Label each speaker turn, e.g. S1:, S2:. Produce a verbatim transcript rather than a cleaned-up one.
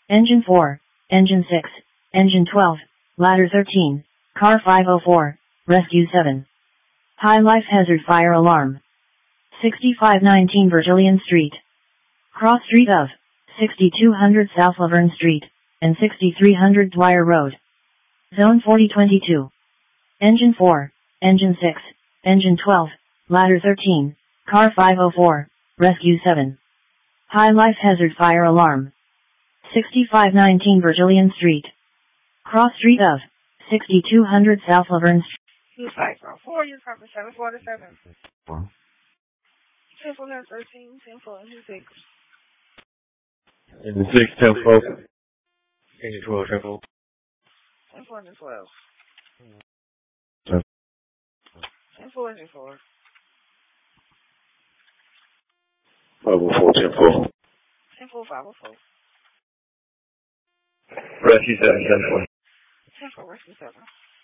S1: Engine four, Engine six, Engine twelve, Ladder thirteen, Car five oh four, Rescue seven. High life hazard fire alarm. sixty-five nineteen Virgilian Street. Cross street of sixty-two hundred South Laverne Street, and sixty-three hundred Dwyer Road. Zone forty twenty-two. Engine four, Engine six, Engine twelve, Ladder thirteen, Car five oh four, Rescue seven. High life hazard fire alarm. sixty-five nineteen Virgilian Street. Cross street of sixty-two hundred South Laverne Street.
S2: two five four, you're covered seven forty-seven. ten four, thirteen, ten four, engine six.
S3: Engine six, ten four. Engine twelve, ten four.
S2: ten four, engine twelve.
S3: ten
S2: ten four, engine four.
S3: five oh four, ten four.
S2: ten four, five oh four.
S3: Rescue seven, ten four.
S2: ten four, rescue seven.